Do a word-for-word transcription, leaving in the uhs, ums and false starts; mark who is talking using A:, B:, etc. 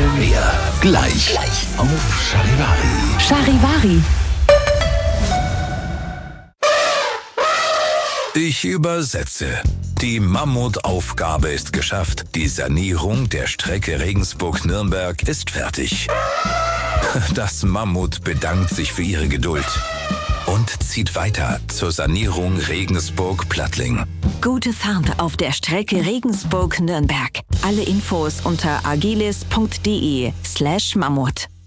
A: Mehr gleich auf Charivari.
B: Charivari.
A: Ich übersetze. Die Mammutaufgabe ist geschafft. Die Sanierung der Strecke Regensburg-Nürnberg ist fertig. Das Mammut bedankt sich für ihre Geduld und zieht weiter zur Sanierung Regensburg-Plattling.
B: Gute Fahrt auf der Strecke Regensburg-Nürnberg. Alle Infos unter agilis punkt de slash Mammut.